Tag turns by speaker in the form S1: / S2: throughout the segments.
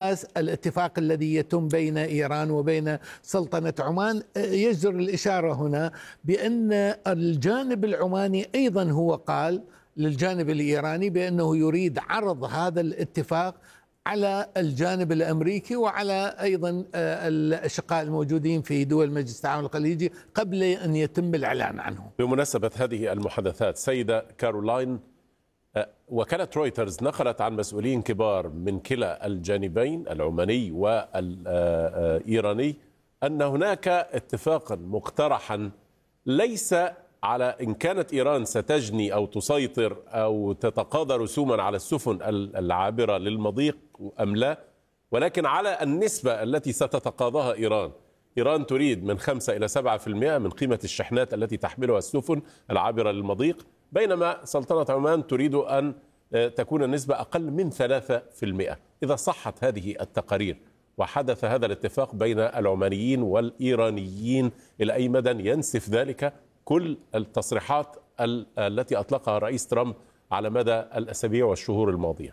S1: أساس الاتفاق الذي يتم بين إيران وبين سلطنة عمان. يجدر الإشارة هنا بأن الجانب العماني أيضا هو قال للجانب الإيراني بأنه يريد عرض هذا الاتفاق على الجانب الأمريكي وعلى أيضا الأشقاء الموجودين في دول مجلس التعاون الخليجي قبل أن يتم الإعلان عنه.
S2: بمناسبة هذه المحادثات سيدة كارولاين، وكالة رويترز نقلت عن مسؤولين كبار من كلا الجانبين العماني والإيراني أن هناك اتفاقا مقترحا ليس على إن كانت إيران ستجني أو تسيطر أو تتقاضى رسوما على السفن العابرة للمضيق أم لا، ولكن على النسبة التي ستتقاضاها إيران. إيران تريد من 5 إلى 7% من قيمة الشحنات التي تحملها السفن العابرة للمضيق، بينما سلطنة عمان تريد أن تكون النسبة أقل من 3%. إذا صحت هذه التقارير وحدث هذا الاتفاق بين العمانيين والإيرانيين، إلى أي مدى ينسف ذلك كل التصريحات التي أطلقها رئيس ترامب على مدى الأسابيع والشهور الماضية؟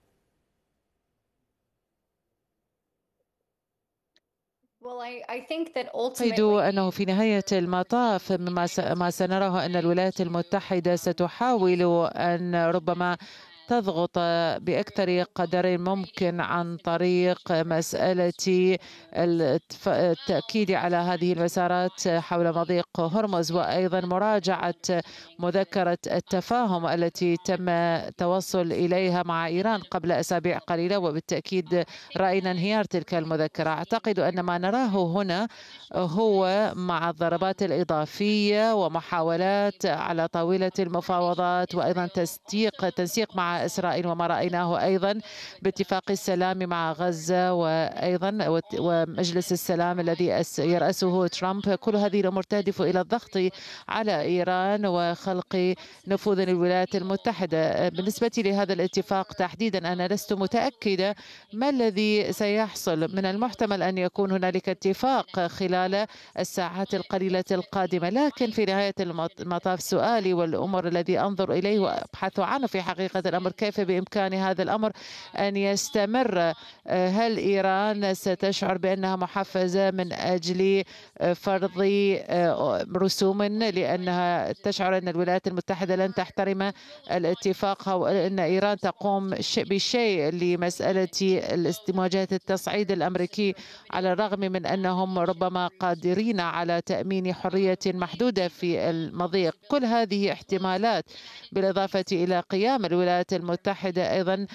S3: أعتقد أنه في نهاية المطاف ما سنراه أن الولايات المتحدة ستحاول أن ربما تضغط بأكثر قدر ممكن عن طريق مسألة التأكيد على هذه المسارات حول مضيق هرمز، وأيضا مراجعة مذكرة التفاهم التي تم التوصل إليها مع إيران قبل أسابيع قليلة، وبالتأكيد رأينا انهيار تلك المذكرة. أعتقد أن ما نراه هنا هو مع الضربات الإضافية ومحاولات على طاولة المفاوضات، وأيضا تنسيق مع إسرائيل، وما رأيناه أيضا باتفاق السلام مع غزة، وأيضا ومجلس السلام الذي يرأسه ترامب. كل هذه الأمور تهدف إلى الضغط على إيران وخلق نفوذ للولايات المتحدة. بالنسبة لهذا الاتفاق تحديدا أنا لست متأكدة ما الذي سيحصل. من المحتمل أن يكون هنالك اتفاق خلال الساعات القليلة القادمة، لكن في نهاية المطاف سؤالي والأمر الذي أنظر إليه وأبحث عنه في حقيقة الأمر كيف بإمكان هذا الأمر أن يستمر. هل إيران ستشعر بأنها محفزة من أجل فرض رسوم لأنها تشعر أن الولايات المتحدة لن تحترم الاتفاق، أو أن إيران تقوم بشيء لمسألة مواجهة التصعيد الأمريكي على الرغم من أنهم ربما قادرين على تأمين حرية محدودة في المضيق؟ كل هذه احتمالات، بالإضافة إلى قيام الولايات المتحدة أيضا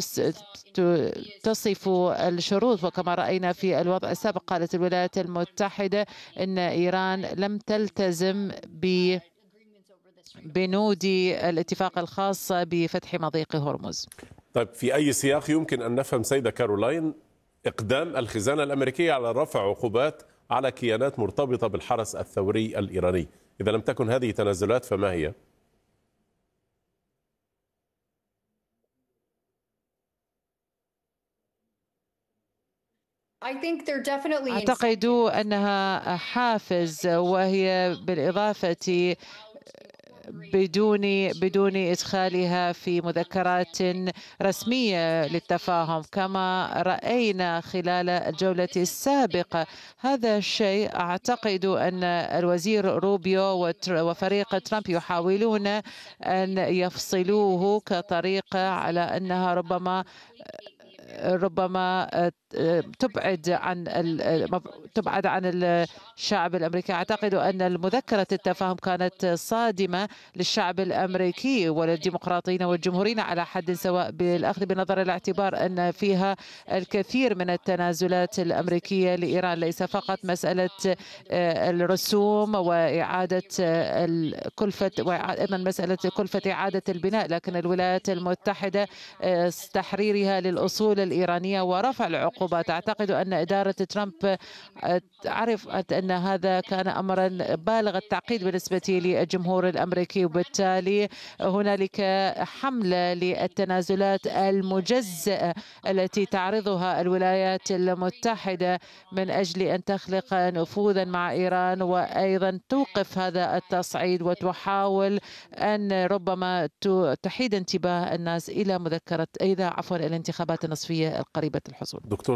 S3: تصف الشروط، وكما رأينا في الوضع السابق قالت الولايات المتحدة أن إيران لم تلتزم بنود الاتفاق الخاص بفتح مضيق هرمز.
S2: طيب في أي سياق يمكن أن نفهم سيدة كارولاين إقدام الخزانة الأمريكية على رفع عقوبات على كيانات مرتبطة بالحرس الثوري الإيراني؟ إذا لم تكن هذه تنازلات فما هي؟
S3: أعتقد أنها حافز، وهي بالإضافة بدون إدخالها في مذكرات رسمية للتفاهم كما رأينا خلال الجولة السابقة. هذا الشيء أعتقد أن الوزير روبيو وفريق ترامب يحاولون أن يفصلوه كطريقة على أنها ربما تبعد عن الشعب الأمريكي. أعتقد أن مذكرة التفاهم كانت صادمة للشعب الأمريكي وللديمقراطيين والجمهوريين على حد سواء، بالأخذ بنظر الاعتبار أن فيها الكثير من التنازلات الأمريكية لإيران، ليس فقط مسألة الرسوم وإعادة الكلفة وأيضا مسألة كلفة إعادة البناء، لكن الولايات المتحدة تحريرها للأصول الإيرانية ورفع العقوبات. أعتقد أن إدارة ترامب عرفت أن هذا كان أمرا بالغ التعقيد بالنسبة للجمهور الأمريكي، وبالتالي هنالك حملة للتنازلات المجزئة التي تعرضها الولايات المتحدة من أجل أن تخلق نفوذا مع إيران، وأيضا توقف هذا التصعيد وتحاول أن ربما تحيد انتباه الناس إلى الانتخابات النصفية القريبة الحصول.
S2: دكتور